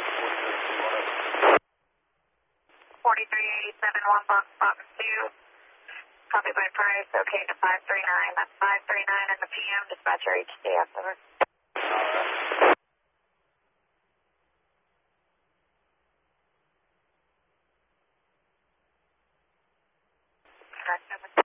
4387 1 box 2. Copy by price, okay to 539. That's 539 in the PM. Dispatcher HDF, over. Correct, over.